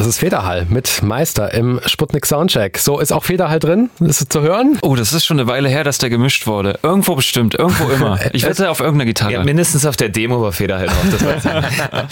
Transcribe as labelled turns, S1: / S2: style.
S1: Das ist Federhall mit Meister im Sputnik Soundcheck. So, ist auch Federhall drin? Ist es zu hören?
S2: Oh, das ist schon eine Weile her, dass der gemischt wurde. Irgendwo bestimmt, irgendwo immer. Ich wette auf irgendeiner Gitarre.
S3: Ja, mindestens auf der Demo war Federhall drauf. Das weiß ich.